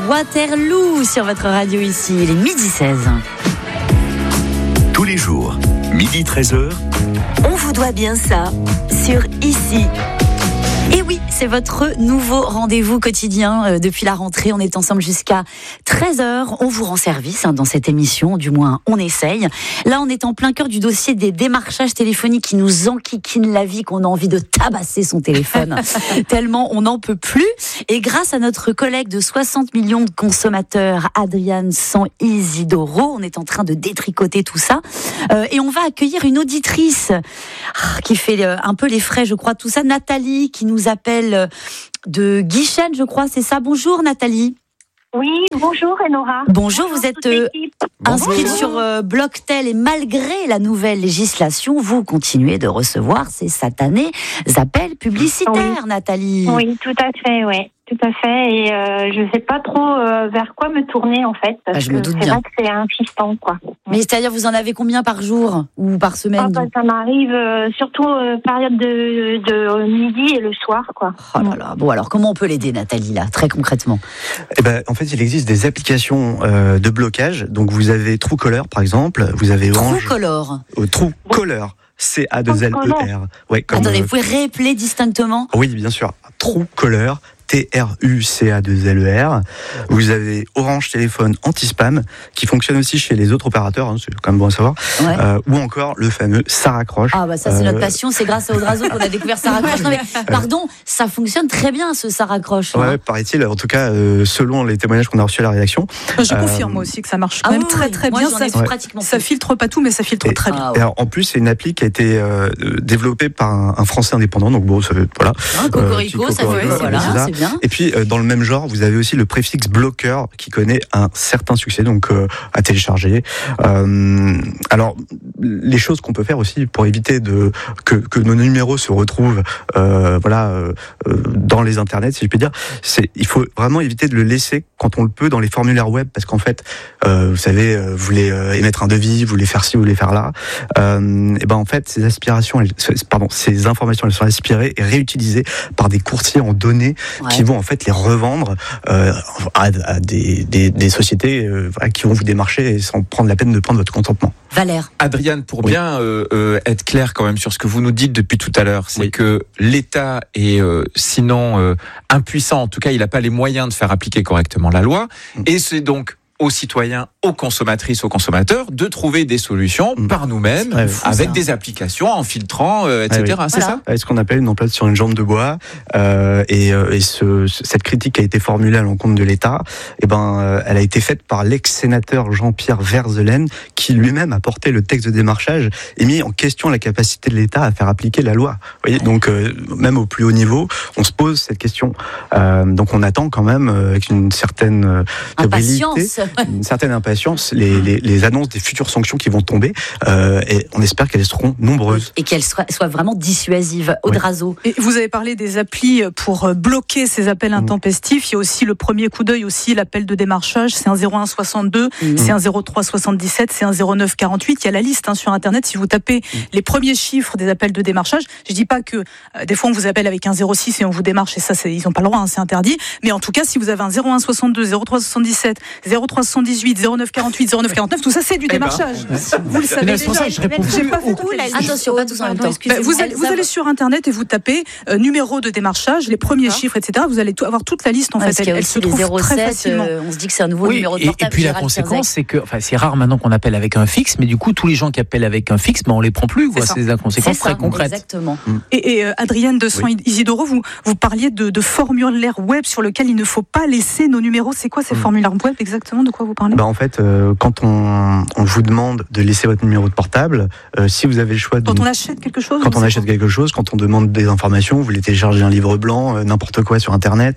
Waterloo sur votre radio ici. Il est 12h16. Tous les jours, 12h-13h. On vous doit bien ça sur Ici. Et oui, c'est votre nouveau rendez-vous quotidien depuis la rentrée. On est ensemble jusqu'à 13h. On vous rend service dans cette émission, du moins on essaye. Là, on est en plein cœur du dossier des démarchages téléphoniques qui nous enquiquinent la vie, qu'on a envie de tabasser son téléphone tellement on n'en peut plus. Et grâce à notre collègue de 60 millions de consommateurs, Adrian San Isidoro, on est en train de détricoter tout ça. Et on va accueillir une auditrice qui fait un peu les frais, je crois, tout ça. Nathalie, qui nous appelle de Guichen, je crois, c'est ça. Bonjour Nathalie. Oui, bonjour Enora. Bonjour, vous êtes inscrite sur Blocktel et malgré la nouvelle législation, vous continuez de recevoir ces satanés appels publicitaires, Nathalie. Oui, tout à fait, oui. Tout à fait, et je ne sais pas trop vers quoi me tourner en fait, parce je me doute que c'est bien. vrai que c'est insistant, quoi. Mais c'est-à-dire, vous en avez combien par jour ou par semaine? Ça m'arrive surtout période de midi et le soir, quoi. Oh là là. Bon, alors comment on peut l'aider, Nathalie, là, très concrètement? En fait, il existe des applications de blocage. Donc, vous avez Truecaller, par exemple. Vous avez Orange. Truecaller. C-A-2-L-E-R. Ouais, Attendez, vous pouvez réappeler distinctement? Oui, bien sûr. Truecaller. Truecaller. Vous avez Orange Téléphone anti-spam qui fonctionne aussi chez les autres opérateurs, c'est quand même bon à savoir. Ouais. Ou encore le fameux Ça raccroche. Ah bah ça c'est notre passion, c'est grâce à Audrazo qu'on a découvert Ça raccroche. Non mais pardon, ça fonctionne très bien ce Ça raccroche. Ouais, paraît-il, en tout cas selon les témoignages qu'on a reçus à la rédaction. Je confirme moi aussi que ça marche quand même très moi, bien. Ça filtre pas tout, mais ça filtre très bien. Et alors, en plus, c'est une appli qui a été développée par un Français indépendant, donc bon, voilà. Cocorico, ça fait voilà, c'est bien. Et puis dans le même genre, vous avez aussi le préfixe bloqueur qui connaît un certain succès, donc à télécharger. Alors, les choses qu'on peut faire aussi pour éviter que nos numéros se retrouvent, dans les internets, si je puis dire, il faut vraiment éviter de le laisser quand on le peut dans les formulaires web, parce qu'en fait, vous savez, vous voulez émettre un devis, vous voulez faire ci, vous voulez faire là. Et en fait, ces informations, elles sont aspirées et réutilisées par des courtiers en données qui vont en fait les revendre à des sociétés qui vont vous démarcher sans prendre la peine de prendre votre consentement. Valère. Adriane, pour bien être clair quand même sur ce que vous nous dites depuis tout à l'heure, c'est que l'État est sinon impuissant, en tout cas il n'a pas les moyens de faire appliquer correctement la loi, et c'est donc aux citoyens, aux consommatrices, aux consommateurs de trouver des solutions par nous-mêmes avec des applications, en filtrant, etc. C'est ça ? C'est ce qu'on appelle une emplate sur une jambe de bois. Cette critique a été formulée à l'encontre de l'État. Elle a été faite par l'ex-sénateur Jean-Pierre Verzelen, qui lui-même a porté le texte de démarchage et mis en question la capacité de l'État à faire appliquer la loi. Vous voyez, donc même au plus haut niveau, on se pose cette question. Donc on attend quand même avec une certaine impatience. Une certaine impatience, les annonces des futures sanctions qui vont tomber, et on espère qu'elles seront nombreuses. Et qu'elles soient vraiment dissuasives. Audrazo. Et vous avez parlé des applis pour bloquer ces appels intempestifs. Il y a aussi le premier coup d'œil, aussi l'appel de démarchage. C'est un 0162, c'est un 0377, c'est un 0948. Il y a la liste sur Internet. Si vous tapez les premiers chiffres des appels de démarchage, je dis pas que des fois on vous appelle avec un 06 et on vous démarche, et ça ils n'ont pas le droit, c'est interdit. Mais en tout cas, si vous avez un 0162, 0377, 0378, 0948, 0949, tout ça c'est du démarchage. Vous le savez déjà. Attention, pas tous en même temps. Vous allez sur Internet et vous tapez numéro de démarchage, les premiers chiffres, etc. Vous allez avoir toute la liste en fait. Elle se trouve très facilement. On se dit que c'est un nouveau numéro de portable. Et puis la conséquence, c'est que, c'est rare maintenant qu'on appelle avec un fixe, mais du coup tous les gens qui appellent avec un fixe, on les prend plus. C'est la conséquence très concrète. Exactement. Et Adrienne de San Isidoro, vous parliez de formulaires web sur lequel il ne faut pas laisser nos numéros. C'est quoi ces formulaires web exactement? De quoi vous parlez? En fait, quand on vous demande de laisser votre numéro de portable, si vous avez le choix de... Quand on achète quelque chose? Quand on demande des informations, vous voulez télécharger un livre blanc, n'importe quoi sur Internet,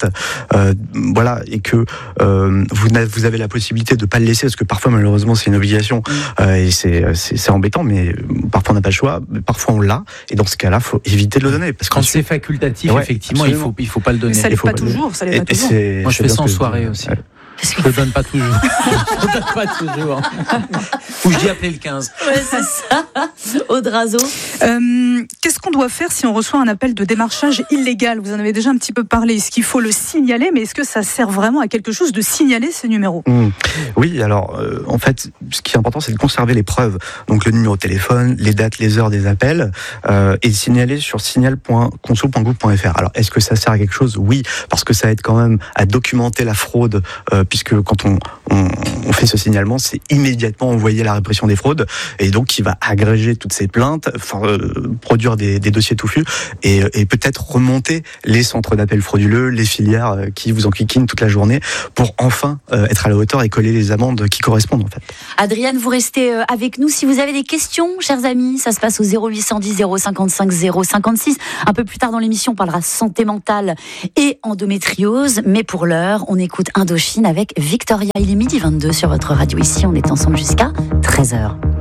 et que vous avez la possibilité de ne pas le laisser, parce que parfois, malheureusement, c'est une obligation, et c'est embêtant, mais parfois on n'a pas le choix, parfois on l'a, et dans ce cas-là, il faut éviter de le donner. Parce quand c'est facultatif, effectivement, il faut pas le donner. Ça l'est pas toujours. Moi, je fais ça en soirée aussi. Je ne donne pas toujours. Je donne pas toujours. Ou je dis appeler le 15. Ouais, c'est ça. Audrazo. Qu'est-ce qu'on doit faire si on reçoit un appel de démarchage illégal ? Vous en avez déjà un petit peu parlé. Est-ce qu'il faut le signaler ? Mais est-ce que ça sert vraiment à quelque chose de signaler ces numéros ? Oui, alors en fait, ce qui est important, c'est de conserver les preuves. Donc le numéro de téléphone, les dates, les heures des appels, et signaler sur signal.conso.gouv.fr. Alors est-ce que ça sert à quelque chose ? Oui, parce que ça aide quand même à documenter la fraude, puisque quand on fait ce signalement, c'est immédiatement envoyé à la répression des fraudes, et donc qui va agréger toutes ces plaintes, produire des dossiers touffus, et peut-être remonter les centres d'appel frauduleux, les filières qui vous enquiquinent toute la journée, pour enfin être à la hauteur et coller les amendes qui correspondent en fait. Adrienne, vous restez avec nous. Si vous avez des questions, chers amis, ça se passe au 0810 055 056. Un peu plus tard dans l'émission, on parlera santé mentale et endométriose. Mais pour l'heure, on écoute Indochine avec Victoria. Il est 12h22 sur votre radio ici. On est ensemble jusqu'à 13h.